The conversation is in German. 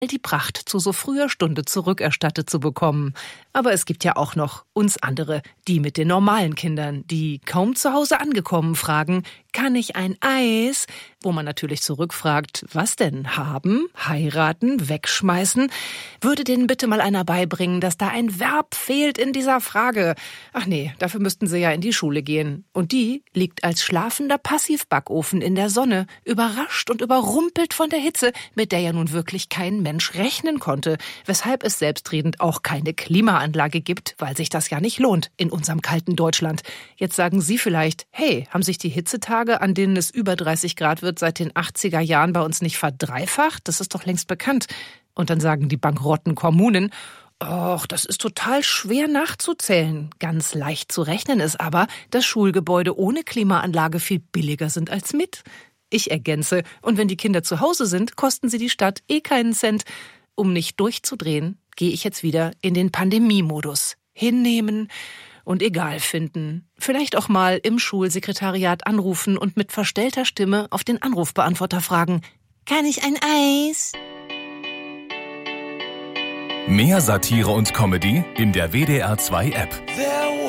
die Pracht zu so früher Stunde zurückerstattet zu bekommen. Aber es gibt ja auch noch uns andere, die mit den normalen Kindern, die kaum zu Hause angekommen fragen, kann ich ein Eis? Wo man natürlich zurückfragt, was denn? Haben, heiraten, wegschmeißen? Würde denen bitte mal einer beibringen, dass da ein Verb fehlt in dieser Frage. Ach nee, dafür müssten sie ja in die Schule gehen. Und die liegt als schlafender Passivbackofen in der Sonne, überrascht und überrumpelt von der Hitze, mit der ja nun wirklich kein Mensch rechnen konnte, weshalb es selbstredend auch keine Klimaanlage gibt, weil sich das ja nicht lohnt in unserem kalten Deutschland. Jetzt sagen Sie vielleicht, hey, haben sich die Hitzetage, an denen es über 30 Grad wird, seit den 80er Jahren bei uns nicht verdreifacht? Das ist doch längst bekannt. Und dann sagen die bankrotten Kommunen, och, das ist total schwer nachzuzählen. Ganz leicht zu rechnen ist aber, dass Schulgebäude ohne Klimaanlage viel billiger sind als mit. Ich ergänze, und wenn die Kinder zu Hause sind, kosten sie die Stadt keinen Cent. Um nicht durchzudrehen, gehe ich jetzt wieder in den Pandemie-Modus. Hinnehmen und egal finden. Vielleicht auch mal im Schulsekretariat anrufen und mit verstellter Stimme auf den Anrufbeantworter fragen, kann ich ein Eis? Mehr Satire und Comedy in der WDR 2 App.